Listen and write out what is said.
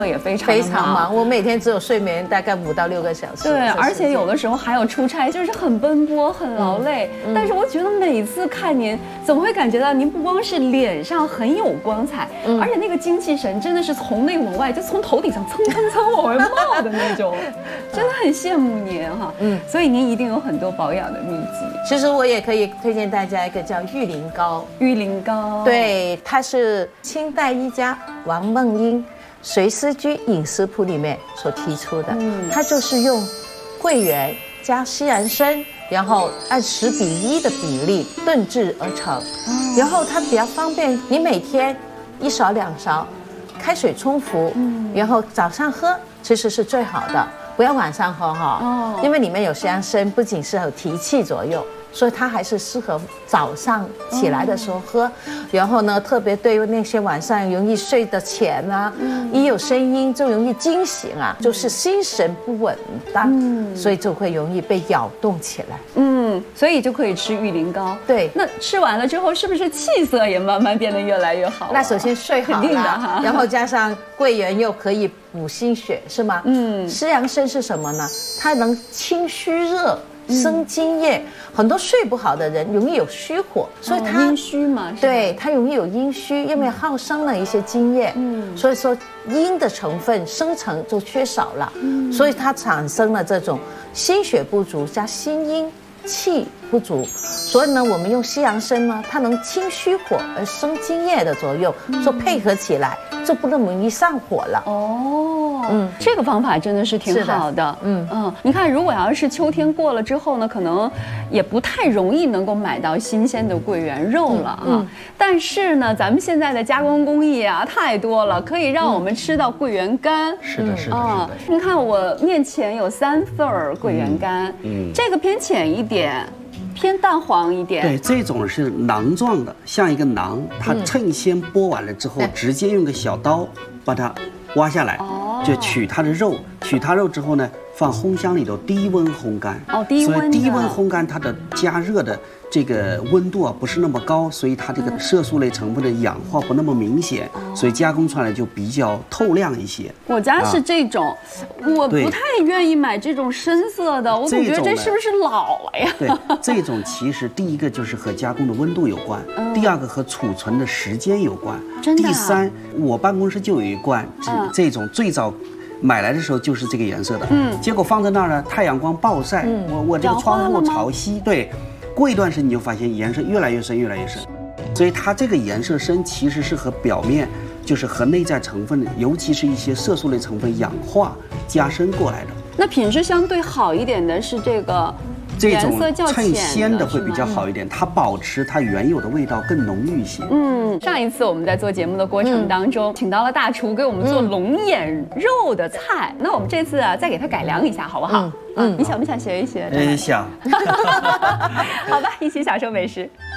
也非常忙，我每天只有睡眠大概5到6个小时。 对，而且有的时候还有出差，就是很奔波、很劳累。但是我觉得每次看您，总会感觉到您不光是脸上很有光彩，而且那个精气神真的是从内往外，就从头顶上蹭蹭蹭往外冒的那种，真的很羡慕您哈。所以您一定有很多保养的秘籍。 其实我也可以推荐大家一个叫玉灵膏。 玉灵膏， 对，它是清代医家王梦英《随思居饮食谱》里面所提出的。它就是用桂圆加西洋参，然后按10:1的比例炖制而成。然后它比较方便，你每天1勺2勺，开水冲服，然后早上喝其实是最好的，不要晚上喝哈，因为里面有西洋参，不仅是有提气作用。所以它还是适合早上起来的时候喝，然后呢，特别对于那些晚上容易睡得浅啊，一有声音就容易惊醒啊，就是心神不稳当，所以就会容易被扰动起来。 所以就可以吃玉灵膏。 对， 那吃完了之后，是不是气色也慢慢变得越来越好？ 那首先睡好了， 然后加上桂圆又可以补心血，是吗？西洋参是什么呢？它能清虚热。生津液，很多睡不好的人容易有虚火，所以它阴虚嘛， 对，它容易有阴虚，因为耗生了一些津液，所以说阴的成分生成就缺少了，所以它产生了这种心血不足加心阴气不足，所以呢，我们用西洋参呢，它能清虚火而生津液的作用，做配合起来就不那么容易上火了。 这个方法真的是挺好的。你看，如果要是秋天过了之后呢，可能也不太容易能够买到新鲜的桂圆肉了啊。但是呢，咱们现在的加工工艺啊太多了，可以让我们吃到桂圆干。 是的，是的。 你看我面前有3份桂圆干，这个偏浅一点。偏淡黄一点， 对，这种是囊状的，像一个囊，它趁先剥完了之后，直接用个小刀把它挖下来，就取它的肉，取它肉之后呢，放烘箱里头低温烘干。所以低温烘干它的加热的这个温度啊不是那么高，所以它这个色素类成分的氧化不那么明显，所以加工出来就比较透亮一些。 我家是这种，我不太愿意买这种深色的，我总觉得这是不是老了呀？ 对，这种其实第一个就是和加工的温度有关，第二个和储存的时间有关，第3，我办公室就有一罐这种最早买来的时候就是这个颜色的，结果放在那儿呢，太阳光暴晒，我这个窗户潮汐，对。过一段时间你就发现颜色越来越深，越来越深，所以它这个颜色深其实是和表面，就是和内在成分，尤其是一些色素类成分氧化加深过来的。 那品质相对好一点的是这个。 这种趁鲜的会比较好一点，它保持它原有的味道更浓郁一些。 上一次我们在做节目的过程当中，请到了大厨给我们做龙眼肉的菜，那我们这次啊再给它改良一下，好不好？你想不想学一学？ 想。 好吧，一起享受美食。